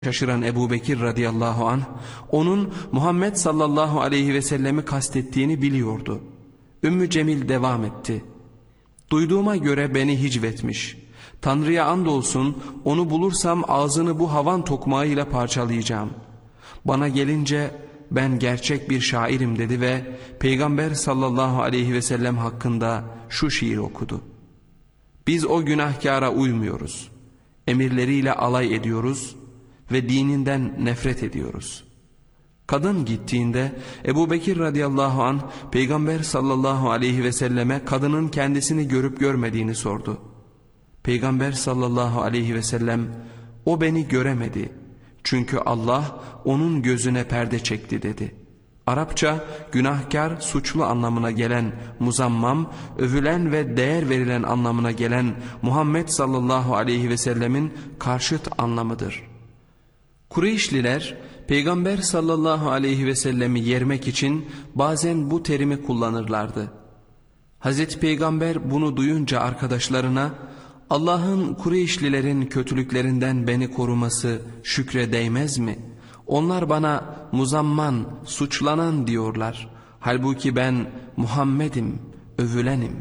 Şaşıran Ebu Bekir radıyallahu anh, onun Muhammed sallallahu aleyhi ve sellemi kastettiğini biliyordu. Ümmü Cemil devam etti. Duyduğuma göre beni hicvetmiş. Tanrı'ya andolsun onu bulursam ağzını bu havan tokmağıyla parçalayacağım. Bana gelince ben gerçek bir şairim dedi ve Peygamber sallallahu aleyhi ve sellem hakkında şu şiir okudu. Biz o günahkara uymuyoruz. Emirleriyle alay ediyoruz ve dininden nefret ediyoruz. Kadın gittiğinde Ebu Bekir radıyallahu anh Peygamber sallallahu aleyhi ve selleme kadının kendisini görüp görmediğini sordu. Peygamber sallallahu aleyhi ve sellem o beni göremedi çünkü Allah onun gözüne perde çekti dedi. Arapça günahkar, suçlu anlamına gelen muzammam, övülen ve değer verilen anlamına gelen Muhammed sallallahu aleyhi ve sellemin karşıt anlamıdır. Kureyşliler Peygamber sallallahu aleyhi ve sellemi yermek için bazen bu terimi kullanırlardı. Hazreti Peygamber bunu duyunca arkadaşlarına Allah'ın Kureyşlilerin kötülüklerinden beni koruması şükre değmez mi? Onlar bana muzamman, suçlanan diyorlar. Halbuki ben Muhammed'im, övülenim.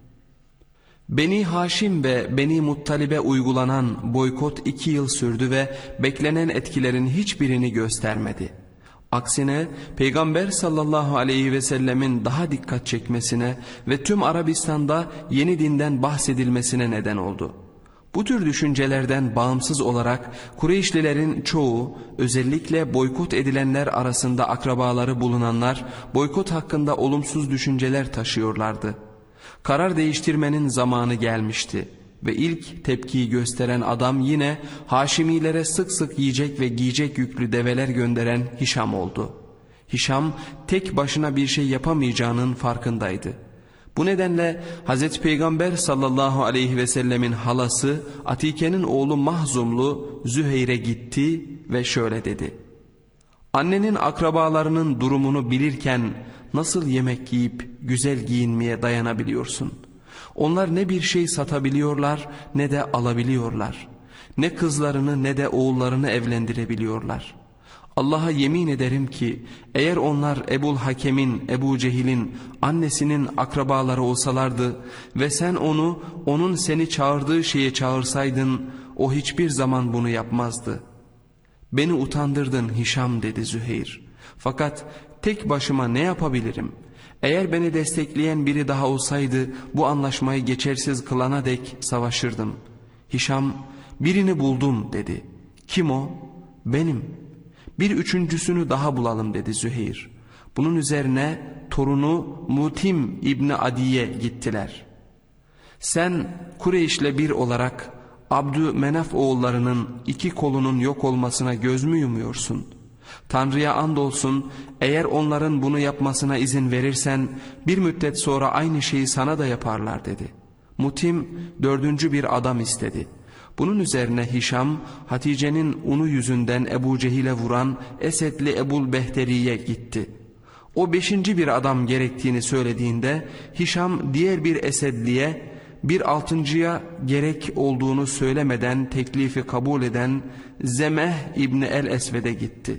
Beni Haşim ve Beni Muttalib'e uygulanan boykot 2 yıl sürdü ve beklenen etkilerin hiçbirini göstermedi. Aksine Peygamber sallallahu aleyhi ve sellemin daha dikkat çekmesine ve tüm Arabistan'da yeni dinden bahsedilmesine neden oldu. Bu tür düşüncelerden bağımsız olarak Kureyşlilerin çoğu, özellikle boykot edilenler arasında akrabaları bulunanlar boykot hakkında olumsuz düşünceler taşıyorlardı. Karar değiştirmenin zamanı gelmişti ve ilk tepkiyi gösteren adam yine Haşimilere sık sık yiyecek ve giyecek yüklü develer gönderen Hişam oldu. Hişam tek başına bir şey yapamayacağının farkındaydı. Bu nedenle Hz. Peygamber sallallahu aleyhi ve sellemin halası Atike'nin oğlu Mahzumlu Züheyr'e gitti ve şöyle dedi. Annenin akrabalarının durumunu bilirken nasıl yemek yiyip güzel giyinmeye dayanabiliyorsun? Onlar ne bir şey satabiliyorlar ne de alabiliyorlar. Ne kızlarını ne de oğullarını evlendirebiliyorlar. Allah'a yemin ederim ki eğer onlar Ebul Hakem'in, Ebu Cehil'in annesinin akrabaları olsalardı ve sen onu, onun seni çağırdığı şeye çağırsaydın o hiçbir zaman bunu yapmazdı. Beni utandırdın Hişam dedi Züheyr. Fakat tek başıma ne yapabilirim? Eğer beni destekleyen biri daha olsaydı bu anlaşmayı geçersiz kılana dek savaşırdım. Hişam birini buldum dedi. Kim o? Benim. Bir üçüncüsünü daha bulalım dedi Züheyr. Bunun üzerine torunu Mutim İbni Adi'ye gittiler. Sen Kureyş'le bir olarak Abdümenaf oğullarının 2 kolunun yok olmasına göz mü yumuyorsun? Tanrı'ya andolsun eğer onların bunu yapmasına izin verirsen bir müddet sonra aynı şeyi sana da yaparlar dedi. Mutim 4. bir adam istedi. Bunun üzerine Hişam Hatice'nin unu yüzünden Ebu Cehil'e vuran Esedli Ebul Behteri'ye gitti. O 5. bir adam gerektiğini söylediğinde Hişam diğer bir Esedli'ye bir 6.'ya gerek olduğunu söylemeden teklifi kabul eden Zemeh İbni el-Esved'e gitti.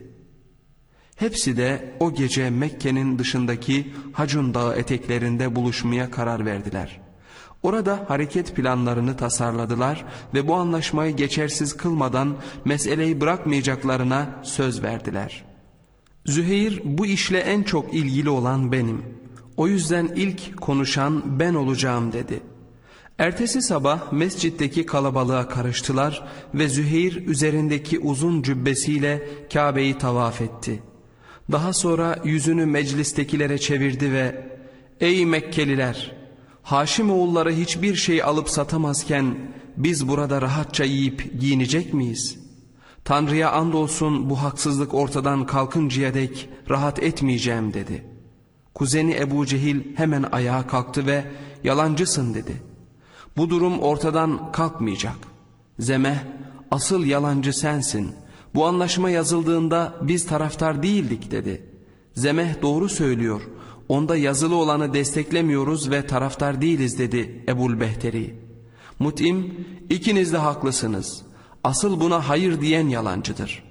Hepsi de o gece Mekke'nin dışındaki Hacun Dağı eteklerinde buluşmaya karar verdiler. Orada hareket planlarını tasarladılar ve bu anlaşmayı geçersiz kılmadan meseleyi bırakmayacaklarına söz verdiler. Züheyr bu işle en çok ilgili olan benim. O yüzden ilk konuşan ben olacağım dedi. Ertesi sabah mescitteki kalabalığa karıştılar ve Züheyr üzerindeki uzun cübbesiyle Kabe'yi tavaf etti. Daha sonra yüzünü meclistekilere çevirdi ve ''Ey Mekkeliler! Haşim oğulları hiçbir şey alıp satamazken biz burada rahatça yiyip giyinecek miyiz? Tanrı'ya andolsun bu haksızlık ortadan kalkıncaya dek rahat etmeyeceğim dedi. Kuzeni Ebu Cehil hemen ayağa kalktı ve yalancısın dedi. Bu durum ortadan kalkmayacak. Zemeh, asıl yalancı sensin. Bu anlaşma yazıldığında biz taraftar değildik dedi. Zemeh doğru söylüyor. Onda yazılı olanı desteklemiyoruz ve taraftar değiliz dedi Ebul Behteri. Mut'im, ikiniz de haklısınız. Asıl buna hayır diyen yalancıdır.